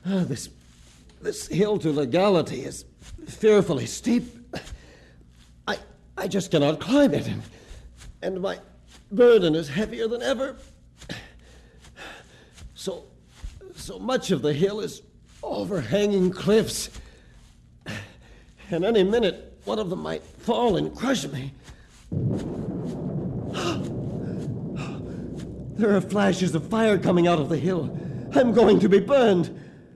This hill to legality is fearfully steep. I just cannot climb it, and my burden is heavier than ever. So much of the hill is overhanging cliffs, and any minute one of them might fall and crush me. There are flashes of fire coming out of the hill. I'm going to be burned.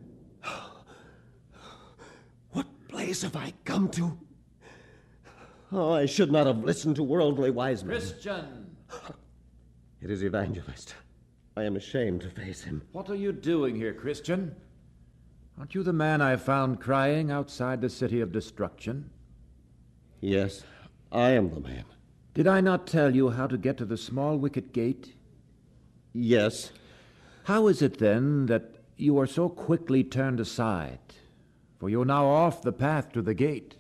What place have I come to? Oh, I should not have listened to worldly wise men. Christian! It is Evangelist. I am ashamed to face him. What are you doing here, Christian? Aren't you the man I found crying outside the city of destruction? Yes, I am the man. Did I not tell you how to get to the small wicket gate? Yes. How is it, then, that you are so quickly turned aside? For you're now off the path to the gate.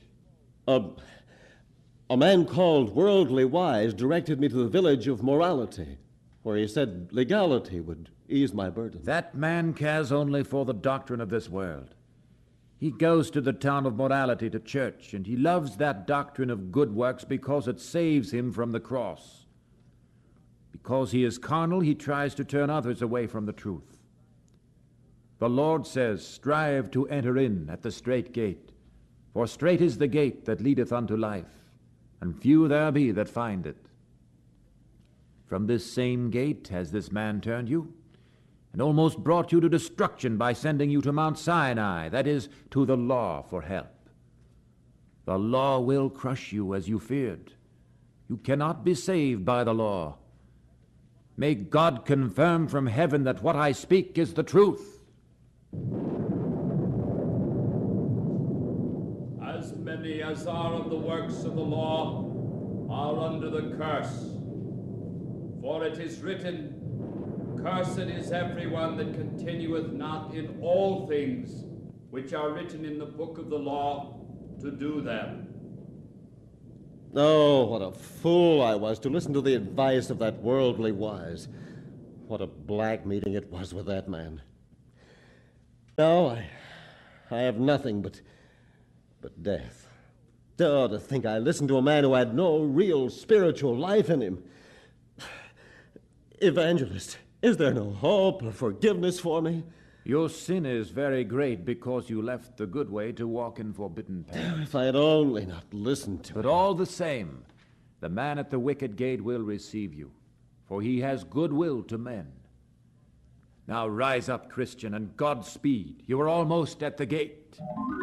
A man called Worldly Wise directed me to the village of Morality, where he said legality would ease my burden. That man cares only for the doctrine of this world. He goes to the town of Morality to church, and he loves that doctrine of good works because it saves him from the cross. Because he is carnal, he tries to turn others away from the truth. The Lord says, "Strive to enter in at the strait gate, for strait is the gate that leadeth unto life, and few there be that find it." From this same gate has this man turned you, and almost brought you to destruction by sending you to Mount Sinai, that is, to the law, for help. The law will crush you as you feared. You cannot be saved by the law. May God confirm from heaven that what I speak is the truth. As many as are of the works of the law are under the curse. For it is written, "Cursed is everyone that continueth not in all things which are written in the book of the law to do them." Oh, what a fool I was to listen to the advice of that Worldly Wise. What a black meeting it was with that man. Now I have nothing but death. Oh, to think I listened to a man who had no real spiritual life in him. Evangelist, is there no hope or forgiveness for me? Your sin is very great because you left the good way to walk in forbidden paths. If I had only not listened to But him. all the same, the man at the wicket gate will receive you, for he has good will to men. Now rise up, Christian, and Godspeed. You are almost at the gate.